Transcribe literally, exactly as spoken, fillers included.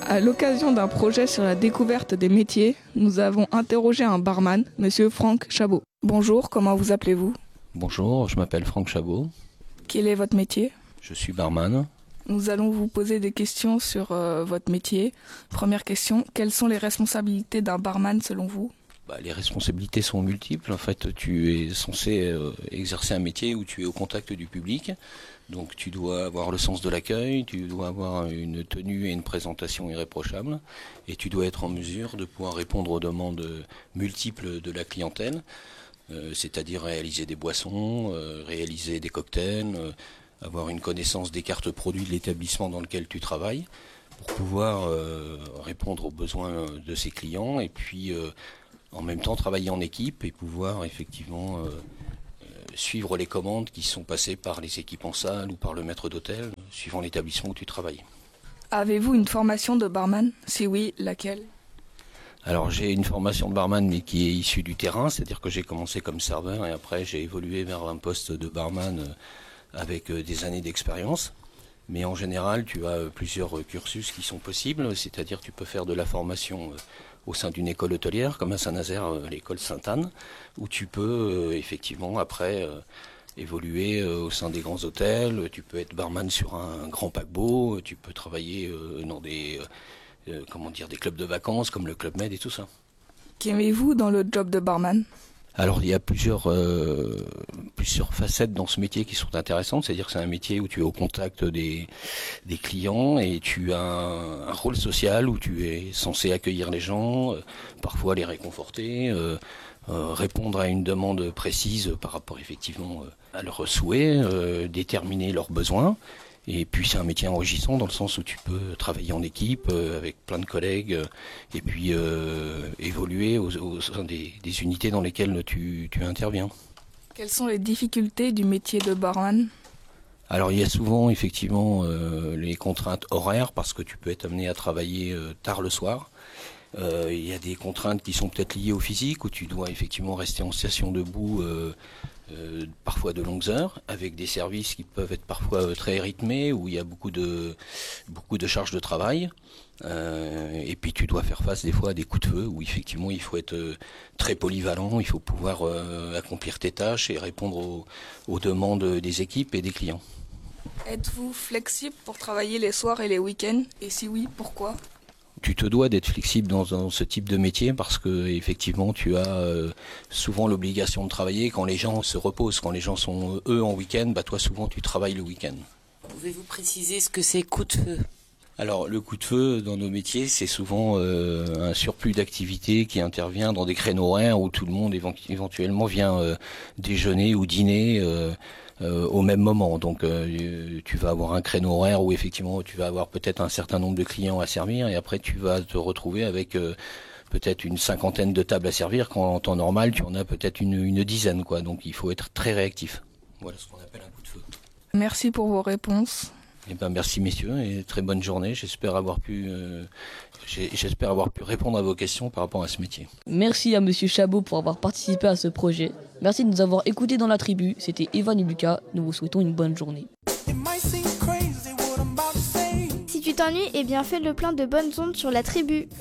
À l'occasion d'un projet sur la découverte des métiers, nous avons interrogé un barman, monsieur Franck Chabot. Bonjour, comment vous appelez-vous ? Bonjour, je m'appelle Franck Chabot. Quel est votre métier ? Je suis barman. Nous allons vous poser des questions sur euh, votre métier. Première question, quelles sont les responsabilités d'un barman selon vous ? Bah, les responsabilités sont multiples. En fait, tu es censé euh, exercer un métier où tu es au contact du public. Donc tu dois avoir le sens de l'accueil, tu dois avoir une tenue et une présentation irréprochables. Et tu dois être en mesure de pouvoir répondre aux demandes multiples de la clientèle. Euh, c'est-à-dire réaliser des boissons, euh, réaliser des cocktails, euh, avoir une connaissance des cartes produits de l'établissement dans lequel tu travailles pour pouvoir euh, répondre aux besoins de ses clients et puis euh, en même temps travailler en équipe et pouvoir effectivement euh, euh, suivre les commandes qui sont passées par les équipes en salle ou par le maître d'hôtel, suivant l'établissement où tu travailles. Avez-vous une formation de barman ? Si oui, laquelle ? Alors j'ai une formation de barman mais qui est issue du terrain, c'est-à-dire que j'ai commencé comme serveur et après j'ai évolué vers un poste de barman euh, avec euh, des années d'expérience. Mais en général tu as euh, plusieurs euh, cursus qui sont possibles, c'est-à-dire tu peux faire de la formation euh, au sein d'une école hôtelière comme à Saint-Nazaire, euh, l'école Sainte-Anne, où tu peux euh, effectivement après euh, évoluer euh, au sein des grands hôtels, tu peux être barman sur un, un grand paquebot, tu peux travailler euh, dans des... Euh, Euh, comment dire, des clubs de vacances comme le Club Med et tout ça. Qu'aimez-vous dans le job de barman ? Alors il y a plusieurs, euh, plusieurs facettes dans ce métier qui sont intéressantes, c'est-à-dire que c'est un métier où tu es au contact des, des clients et tu as un, un rôle social où tu es censé accueillir les gens, euh, parfois les réconforter, euh, euh, répondre à une demande précise par rapport effectivement euh, à leurs souhaits, euh, déterminer leurs besoins. Et puis c'est un métier enrichissant dans le sens où tu peux travailler en équipe euh, avec plein de collègues euh, et puis euh, évoluer au, au sein des, des unités dans lesquelles tu, tu interviens. Quelles sont les difficultés du métier de barman ? Alors il y a souvent effectivement euh, les contraintes horaires parce que tu peux être amené à travailler euh, tard le soir. Euh, il y a des contraintes qui sont peut-être liées au physique où tu dois effectivement rester en station debout euh, Euh, parfois de longues heures, avec des services qui peuvent être parfois euh, très rythmés, où il y a beaucoup de, beaucoup de charges de travail. Euh, et puis tu dois faire face des fois à des coups de feu, où effectivement il faut être euh, très polyvalent, il faut pouvoir euh, accomplir tes tâches et répondre aux, aux demandes des équipes et des clients. Êtes-vous flexible pour travailler les soirs et les week-ends ? Et si oui, pourquoi ? Tu te dois d'être flexible dans, dans ce type de métier parce que effectivement tu as euh, souvent l'obligation de travailler quand les gens se reposent, quand les gens sont eux en week-end, bah toi souvent tu travailles le week-end. Pouvez-vous préciser ce que c'est coup de feu ? Alors le coup de feu dans nos métiers c'est souvent euh, un surplus d'activité qui intervient dans des créneaux horaires où tout le monde éventu- éventuellement vient euh, déjeuner ou dîner euh, Euh, au même moment. Donc euh, tu vas avoir un créneau horaire où effectivement tu vas avoir peut-être un certain nombre de clients à servir et après tu vas te retrouver avec euh, peut-être une cinquantaine de tables à servir quand en temps normal tu en as peut-être une, une dizaine quoi. Donc il faut être très réactif. Voilà ce qu'on appelle un coup de feu. Merci pour vos réponses. Eh ben merci messieurs et très bonne journée. J'espère avoir pu euh, j'ai, j'espère avoir pu répondre à vos questions par rapport à ce métier. Merci à monsieur Chabot pour avoir participé à ce projet. Merci de nous avoir écoutés dans la tribu. C'était Evan et Lucas. Nous vous souhaitons une bonne journée. Si tu t'ennuies, eh bien fais le plein de bonnes ondes sur la tribu.